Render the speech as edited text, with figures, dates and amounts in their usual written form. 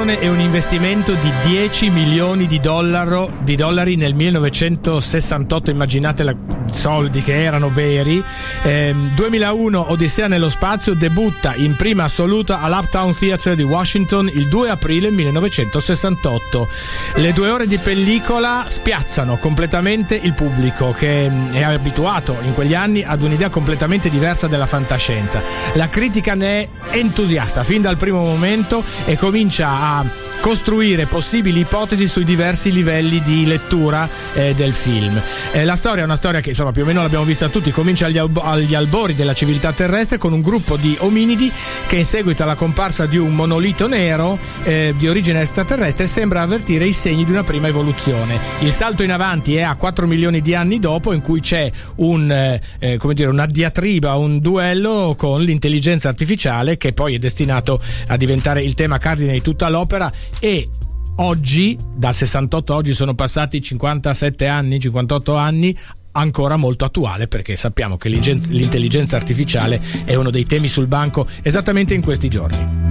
produzione e un investimento di 10 milioni di dollari nel 1968, immaginate soldi che erano veri. 2001 Odissea nello spazio debutta in prima assoluta all'Uptown Theatre di Washington il 2 aprile 1968. Le 2 ore di pellicola spiazzano completamente il pubblico, che è abituato in quegli anni ad un'idea completamente diversa della fantascienza. La critica ne è entusiasta fin dal primo momento e comincia a costruire possibili ipotesi sui diversi livelli di lettura del film. La storia è una storia che insomma più o meno l'abbiamo vista tutti. Comincia agli albori della civiltà terrestre con un gruppo di ominidi che, in seguito alla comparsa di un monolito nero di origine extraterrestre, sembra avvertire i segni di una prima evoluzione. Il salto in avanti è a 4 milioni di anni dopo, in cui c'è una diatriba, un duello con l'intelligenza artificiale, che poi è destinato a diventare il tema cardine di tutta l'opera. E oggi, dal 68 oggi sono passati 58 anni, ancora molto attuale, perché sappiamo che l'intelligenza artificiale è uno dei temi sul banco esattamente in questi giorni.